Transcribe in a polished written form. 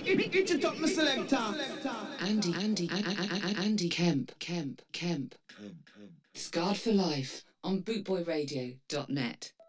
Itch it up, my selector. Andy Kemp. Scarred for Life on bootboyradio.net.